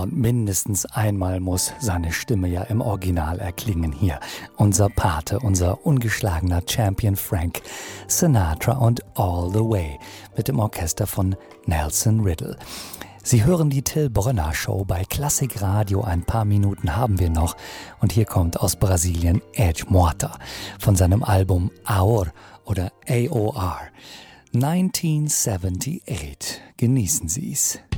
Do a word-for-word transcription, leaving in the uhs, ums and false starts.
und mindestens einmal muss seine Stimme ja im Original erklingen hier. Unser Pate, unser ungeschlagener Champion Frank Sinatra und All the Way mit dem Orchester von Nelson Riddle. Sie hören die Till Brönner Show bei Klassik Radio. Ein paar Minuten haben wir noch. Und hier kommt aus Brasilien Edge Morta von seinem Album Aor oder A O R neunzehnhundertachtundsiebzig. Genießen Sie's.